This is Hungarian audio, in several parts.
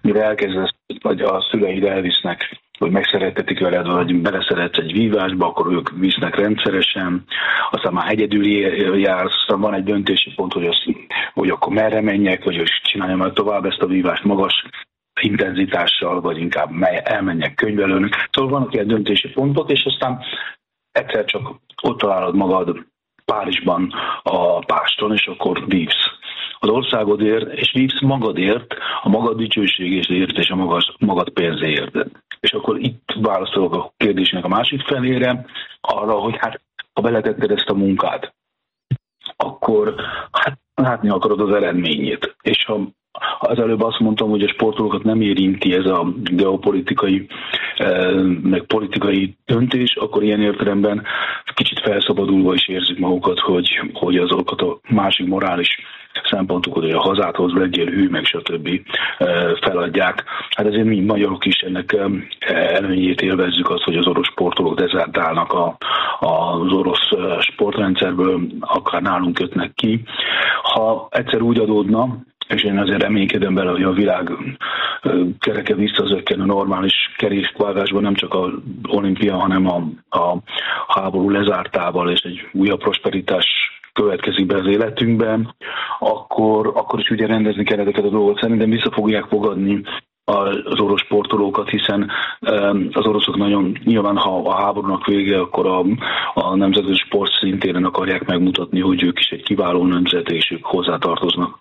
mire elkezdesz, vagy a szüleid elvisznek, hogy megszerettetik veled, vagy beleszeretsz egy vívásba, akkor ők visznek rendszeresen, aztán már egyedül jársz, aztán van egy döntési pont, hogy akkor merre menjek, vagy hogy csináljam el tovább ezt a vívást magas intenzitással, vagy inkább elmenjek könyvelőnek. Szóval vannak ilyen döntési pontok, és aztán egyszer csak ott találod magad Párizsban a páston, és akkor vívsz az országodért, és vívsz magadért, a magad dicsőségért és a magad pénzéért. És akkor itt válaszolok a kérdésnek a másik felére, arra, hogy hát ha beletetted ezt a munkát, akkor hát látni akarod az eredményét. És ha az előbb azt mondtam, hogy a sportolókat nem érinti ez a geopolitikai, meg politikai döntés, akkor ilyen értelemben kicsit felszabadulva is érzik magukat, hogy azokat a másik morális szempontokat, hogy a hazádhoz legyél hű, meg stb. Feladják. Hát ezért mi magyarok is ennek előnyét élvezzük azt, hogy az orosz sportolók dezertálnak az orosz sportrendszerből, akár nálunk kötnek ki. Ha egyszer úgy adódna, és én azért reménykedem bele, hogy a világ kereke visszazökken a normális kerékvágásban, nem csak az olimpia, hanem a háború lezártával, és egy újabb prosperitás következik be az életünkben, akkor is ugye rendezni kell ezeket a dolgot. Szerintem vissza fogják fogadni az orosz sportolókat, hiszen az oroszok nagyon nyilván, ha a háborúnak vége, akkor a nemzetközi sport szintéren akarják megmutatni, hogy ők is egy kiváló nemzet, és ők hozzátartoznak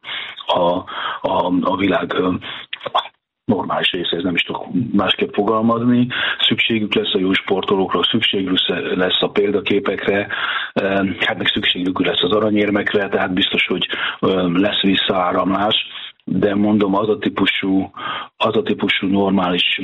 a világ normális része, ez nem is tudok másképp fogalmazni. Szükségük lesz a jó sportolókra, szükségük lesz a példaképekre, hát meg szükségük lesz az aranyérmekre, tehát biztos, hogy lesz visszaáramlás, de mondom, az a típusú normális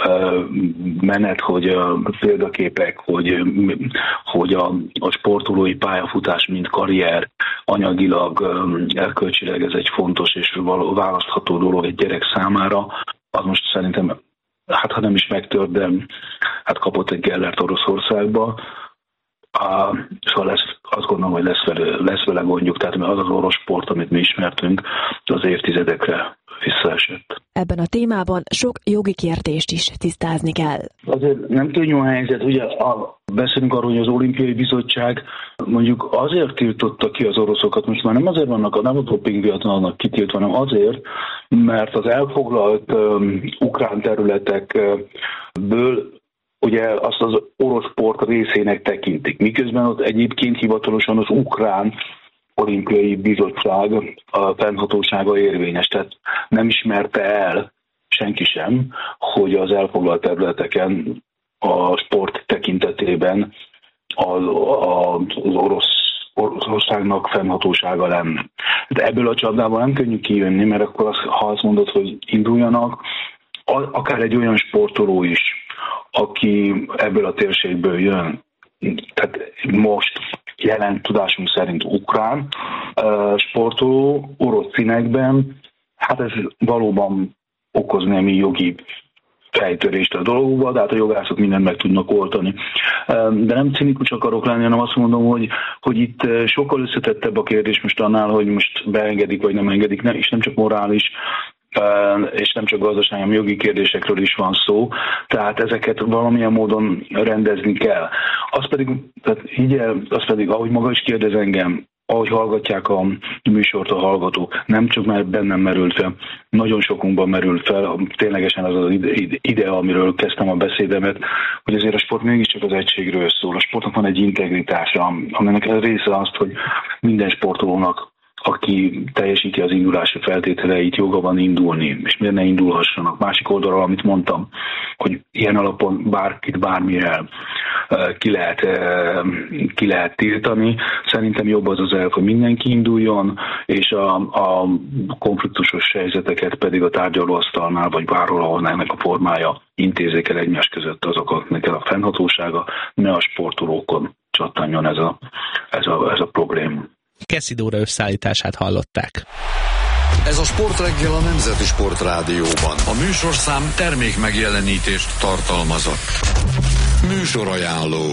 menet, hogy a példaképek, hogy a sportolói pályafutás, mint karrier, anyagilag, erkölcsileg ez egy fontos és választható dolog egy gyerek számára, az most szerintem, hát ha nem is megtört, de hát kapott egy Gellert Oroszországba, szóval azt gondolom, hogy lesz vele gondjuk, tehát az az orosz sport, amit mi ismertünk, az évtizedekre visszaesett. Ebben a témában sok jogi kérdést is tisztázni kell. Azért nem könnyű a helyzet, ugye beszélünk arról, hogy az Olimpiai Bizottság mondjuk azért tiltotta ki az oroszokat, most már nem azért vannak, nem a dopingmiatt kitiltva, hanem azért, mert az elfoglalt ukrán területekből ugye azt az orosz sport részének tekintik. Miközben ott egyébként hivatalosan az ukrán Olimpiai Bizottság a fennhatósága érvényes. Tehát nem ismerte el senki sem, hogy az elfoglalt területeken a sport tekintetében az Oroszországnak fennhatósága lenne. De ebből a csapdából nem könnyű kijönni, mert akkor ha azt mondod, hogy induljanak, akár egy olyan sportoló is, aki ebből a térségből jön, tehát most jelen tudásunk szerint ukrán sportoló, orosz színekben, hát ez valóban okoz némi jogi fejtörést a dolgokba, de hát a jogászok mindent meg tudnak oltani. De nem cinikus akarok lenni, hanem azt mondom, hogy itt sokkal összetettebb a kérdés most annál, hogy most beengedik vagy nem engedik, és nem csak morális, és nem csak gazdasági, hanem jogi kérdésekről is van szó, tehát ezeket valamilyen módon rendezni kell. Az pedig, ahogy maga is kérdez engem, ahogy hallgatják a műsort a hallgatók, nem csak már bennem merült fel, nagyon sokunkban merült fel, ténylegesen az idea, amiről kezdtem a beszédemet, hogy azért a sport mégiscsak az egységről szól. A sportnak van egy integritása, aminek része azt, hogy minden sportolónak, aki teljesíti az indulási feltételeit, joga van indulni, és miért ne indulhassanak. Másik oldalról, amit mondtam, hogy ilyen alapon bárkit bármire ki lehet tiltani. Szerintem jobb az elv, hogy mindenki induljon, és a konfliktusos helyzeteket pedig a tárgyalóasztalnál, vagy bárhol, ahol ennek a formája intézzék el egymás között azoknak a fennhatósága, ne a sportolókon csattanjon ez a probléma. Kessy Dóra összeállítását hallották. Ez a Sportreggel a Nemzeti Sportrádióban. A műsorszám termék megjelenítést tartalmazott. Műsorajánló.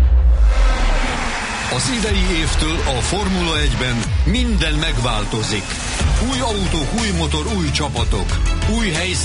Az idei évtől a Formula 1-ben minden megváltozik. Új autók, új motor, új csapatok, új helyszín.